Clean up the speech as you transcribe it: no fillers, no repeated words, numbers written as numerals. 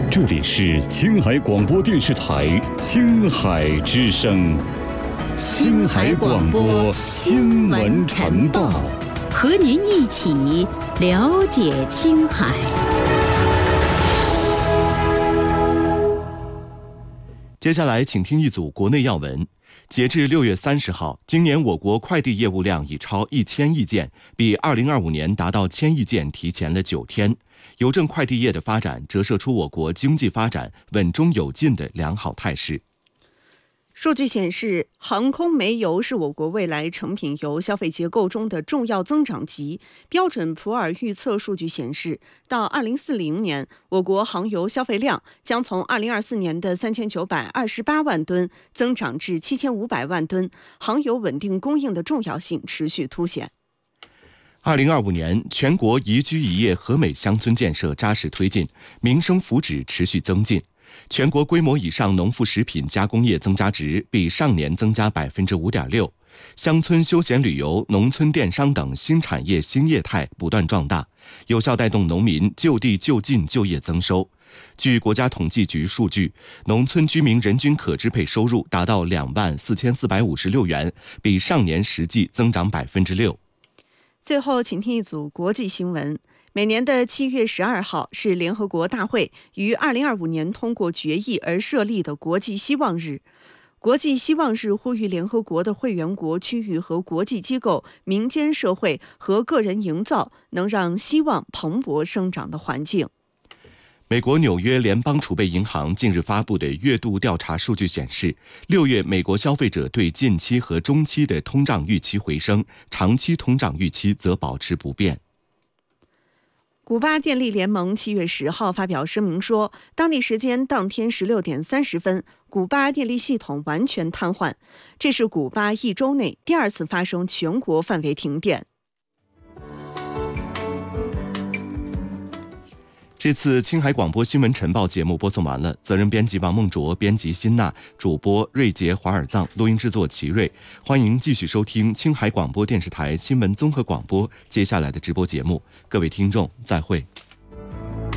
这里是青海广播电视台青海之声。青海广播新闻晨报， 和您一起了解青海。 接下来请听一组国内要闻。截至6月30号，今年我国快递业务量已超1000亿件，比2025年达到1000亿件提前了9天。邮政快递业的发展折射出我国经济发展稳中有进的良好态势。 数据显示，航空煤油是我国未来成品油消费结构中的重要增长极。标准普尔预测数据显示，到2040年，我国航油消费量将从2024年的3928万吨增长至7500万吨，航油稳定供应的重要性持续凸显。 2025年，全国宜居宜业和美乡村建设扎实推进，民生福祉持续增进。全国规模以上农副食品加工业增加值比上年增加 5.6%， 乡村休闲旅游、农村电商等新产业新业态不断壮大，有效带动农民就地就近就业增收。据国家统计局数据，农村居民人均可支配收入达到24456元，比上年实际增长 6%。 最后，请听一组国际新闻。每年的7月12号是联合国大会于2025年通过决议而设立的国际希望日。国际希望日呼吁联合国的会员国、区域和国际机构、民间社会和个人营造能让希望蓬勃生长的环境。 美国纽约联邦储备银行近日发布的月度调查数据显示，6月美国消费者对近期和中期的通胀预期回升，长期通胀预期则保持不变。 古巴电力联盟7月10号发表声明说，当地时间当天16点30分，古巴电力系统完全瘫痪，这是古巴一周内第2次发生全国范围停电。 这次青海广播新闻晨报节目播送完了，责任编辑王梦卓，编辑辛娜，主播瑞杰、华尔藏，录音制作齐瑞。欢迎继续收听青海广播电视台新闻综合广播接下来的直播节目，各位听众再会。